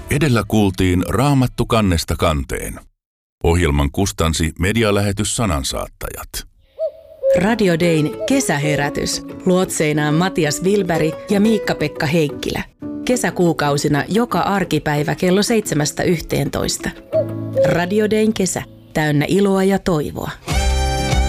Edellä kuultiin Raamattu kannesta kanteen. Ohjelman kustansi medialähetys Sanansaattajat. Radio Dayn kesäherätys. Luotseinaan Matias Wilberg ja Miikka-Pekka Heikkilä. Kesäkuukausina joka arkipäivä kello 7–11. Radio Dayn kesä. Täynnä iloa ja toivoa.